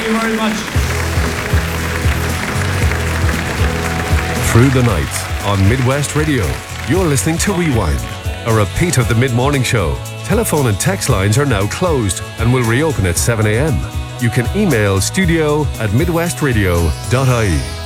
Thank you very much. Through the night on Midwest Radio, you're listening to Rewind, a repeat of the mid-morning show. Telephone and text lines are now closed and will reopen at 7 a.m. You can email studio@midwestradio.ie.